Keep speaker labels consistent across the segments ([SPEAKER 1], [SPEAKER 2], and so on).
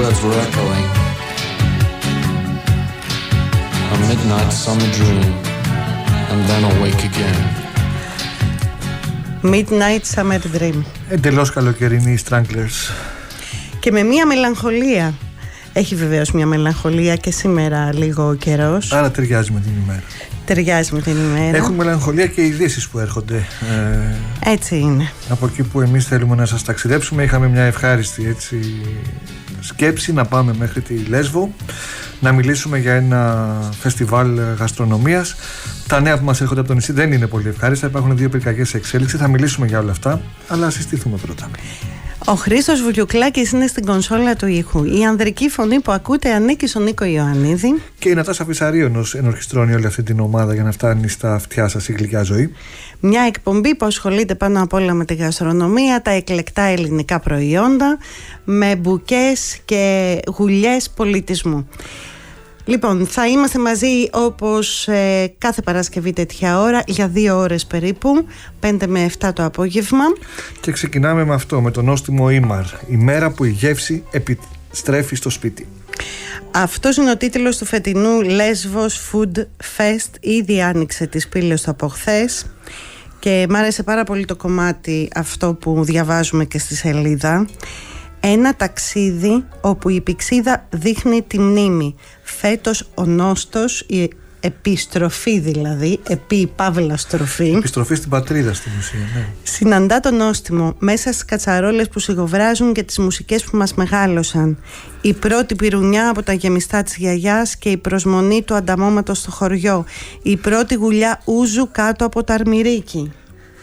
[SPEAKER 1] words were echoing. A midnight summer dream, and then awake again.
[SPEAKER 2] Midnight Summer Dream.
[SPEAKER 3] Εντελώς καλοκαιρινή Stranglers.
[SPEAKER 2] Και με μία μελαγχολία. Έχει βεβαίως μία μελαγχολία και σήμερα λίγο ο καιρός.
[SPEAKER 3] Άρα ταιριάζει με την ημέρα.
[SPEAKER 2] Ταιριάζει με την ημέρα.
[SPEAKER 3] Έχουν μελαγχολία και οι ειδήσεις που έρχονται.
[SPEAKER 2] Έτσι είναι.
[SPEAKER 3] Από εκεί που εμείς θέλουμε να σας ταξιδέψουμε, είχαμε μια ευχάριστη σκέψη να πάμε μέχρι τη Λέσβο, να μιλήσουμε για ένα φεστιβάλ γαστρονομίας. Τα νέα που μας έρχονται από το νησί δεν είναι πολύ ευχάριστα. Υπάρχουν 2 πυρκαγιές εξέλιξη. Θα μιλήσουμε για όλα αυτά, αλλά ας συστηθούμε πρώτα.
[SPEAKER 2] Ο Χρήστος Βουγιουκλάκης είναι στην κονσόλα του ήχου. Η ανδρική φωνή που ακούτε ανήκει στον Νίκο Ιωαννίδη.
[SPEAKER 3] Και η Νατάσα Φυσαρίωνος ενορχιστρώνει όλη αυτή την ομάδα για να φτάνει στα αυτιά σας η γλυκιά ζωή.
[SPEAKER 2] Μια εκπομπή που ασχολείται πάνω απ' όλα με τη γαστρονομία, τα εκλεκτά ελληνικά προϊόντα, με μπουκές και γουλιές πολιτισμού. Λοιπόν, θα είμαστε μαζί όπως κάθε Παρασκευή τέτοια ώρα για 2 ώρες περίπου, 5 με 7 το απόγευμα.
[SPEAKER 3] Και ξεκινάμε με αυτό, με το νόστιμο Ήμαρ, η μέρα που η γεύση επιστρέφει στο σπίτι.
[SPEAKER 2] Αυτός είναι ο τίτλος του φετινού Lesvos Food Fest. Ήδη άνοιξε τις πύλες του από χθες και μ' άρεσε πάρα πολύ το κομμάτι αυτό που διαβάζουμε και στη σελίδα. Ένα ταξίδι όπου η πυξίδα δείχνει τη μνήμη. Φέτος ο νόστος, η επιστροφή δηλαδή, παύλα στροφή.
[SPEAKER 3] Επιστροφή στην πατρίδα στην ουσία, ναι.
[SPEAKER 2] Συναντά το νόστιμο μέσα στις κατσαρόλες που σιγοβράζουν και τις μουσικές που μας μεγάλωσαν. Η πρώτη πυρουνιά από τα γεμιστά της γιαγιάς και η προσμονή του ανταμώματος στο χωριό. Η πρώτη γουλιά ούζου κάτω από το αρμυρίκι.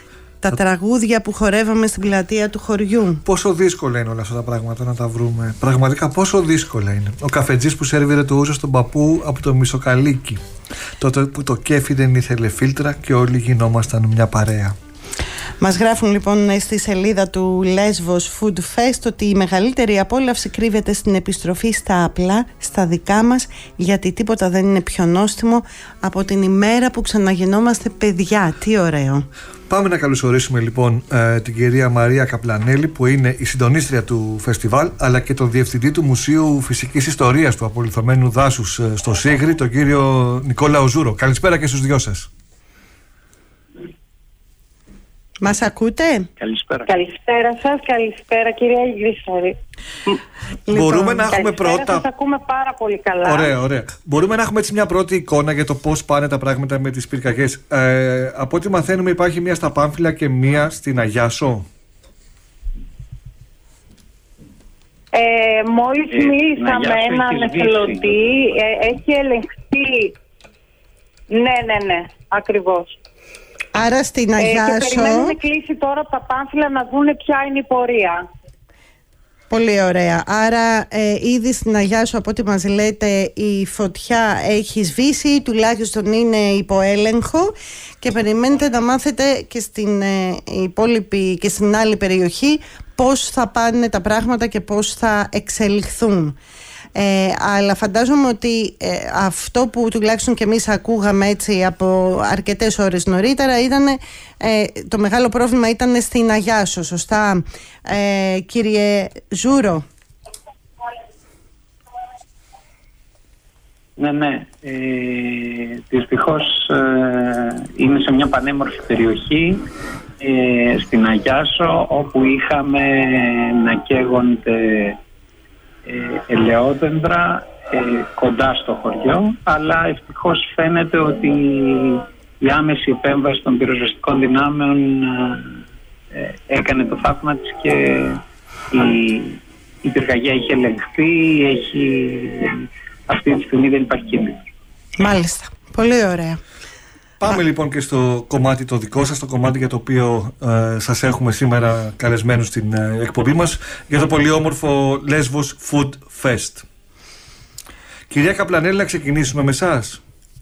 [SPEAKER 2] Τα τραγούδια που χορεύαμε στην πλατεία του χωριού.
[SPEAKER 3] Πόσο δύσκολα είναι όλα αυτά τα πράγματα να τα βρούμε. Πραγματικά πόσο δύσκολα είναι. Ο καφετζής που σέρβιρε το ούζο στον παππού από το Μισοκαλίκι. Τότε που το κέφι δεν ήθελε φίλτρα και όλοι γινόμασταν μια παρέα.
[SPEAKER 2] Μας γράφουν λοιπόν στη σελίδα του Lesvos Food Fest ότι η μεγαλύτερη απόλαυση κρύβεται στην επιστροφή στα απλά, στα δικά μας, γιατί τίποτα δεν είναι πιο νόστιμο από την ημέρα που ξαναγινόμαστε παιδιά. Τι ωραίο.
[SPEAKER 3] Πάμε να καλωσορίσουμε λοιπόν την κυρία Μαρία Καπλανέλη, που είναι η συντονίστρια του φεστιβάλ, αλλά και τον διευθυντή του Μουσείου Φυσικής Ιστορίας του Απολιθωμένου Δάσους στο Σίγρη, τον κύριο Νικόλαο Ζούρο. Καλησπέρα και στους δυο σας.
[SPEAKER 2] Μας ακούτε?
[SPEAKER 4] Καλησπέρα.
[SPEAKER 5] Καλησπέρα σας, καλησπέρα κυρία Ιγρίσαρη.
[SPEAKER 3] Μπορούμε να έχουμε πρώτα...
[SPEAKER 5] Σας ακούμε πάρα πολύ καλά.
[SPEAKER 3] Ωραία, ωραία. Μπορούμε να έχουμε έτσι μια πρώτη εικόνα για το πώς πάνε τα πράγματα με τις πυρκαγιές. Από ό,τι μαθαίνουμε υπάρχει μία στα Πάμφυλα και μία στην Αγιάσο.
[SPEAKER 5] Μόλις μίλησα με έναν εθελοντή, έχει ελεγχθεί. Ναι, ακριβώς.
[SPEAKER 2] Άρα στην Αγιάσο.
[SPEAKER 5] Και περιμένουμε κλείσει τώρα από τα Πάμφυλα να δούνε ποια είναι η πορεία.
[SPEAKER 2] Πολύ ωραία. Άρα ήδη στην Αγιάσο, από ό,τι μας λέτε, η φωτιά έχει σβήσει, τουλάχιστον είναι υπό έλεγχο και περιμένετε να μάθετε και στην υπόλοιπη και στην άλλη περιοχή πώς θα πάνε τα πράγματα και πώς θα εξελιχθούν. Αλλά φαντάζομαι ότι αυτό που τουλάχιστον και εμείς ακούγαμε έτσι από αρκετές ώρες νωρίτερα ήταν το μεγάλο πρόβλημα ήταν στην Αγιάσο, σωστά κύριε Ζούρο?
[SPEAKER 4] Ναι. Δυστυχώς είναι σε μια πανέμορφη περιοχή στην Αγιάσο, όπου είχαμε να καίγονται ελαιόδεντρα κοντά στο χωριό, αλλά ευτυχώς φαίνεται ότι η άμεση επέμβαση των πυροσβεστικών δυνάμεων έκανε το θαύμα της και η πυρκαγιά έχει ελεγχθεί, αυτή τη στιγμή δεν υπάρχει κίνδυνος.
[SPEAKER 2] Μάλιστα, πολύ ωραία.
[SPEAKER 3] Πάμε λοιπόν και στο κομμάτι το δικό σας, το κομμάτι για το οποίο σας έχουμε σήμερα καλεσμένους στην εκπομπή μας, για το πολύ όμορφο Lesvos Food Fest. Κυρία Καπλανέλη, να ξεκινήσουμε με εσάς.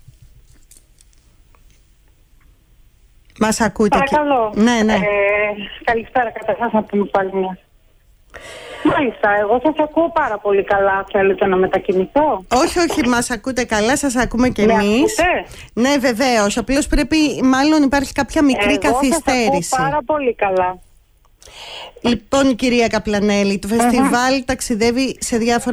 [SPEAKER 2] Μας ακούτε?
[SPEAKER 5] Παρακαλώ.
[SPEAKER 2] Ναι.
[SPEAKER 5] Καλησπέρα, καταρχάς να πούμε πάλι μια. Μάλιστα, εγώ σας ακούω πάρα πολύ καλά. Θέλετε να μετακινηθώ?
[SPEAKER 2] Όχι, μας ακούτε καλά, σας ακούμε και εμείς.
[SPEAKER 5] Ακούτε?
[SPEAKER 2] Ναι, βεβαίως. Απλώς πρέπει, μάλλον υπάρχει κάποια μικρή καθυστέρηση.
[SPEAKER 5] Εγώ σας ακούω πάρα πολύ καλά.
[SPEAKER 2] Λοιπόν, κυρία Καπλανέλη, το φεστιβάλ ταξιδεύει σε διάφορα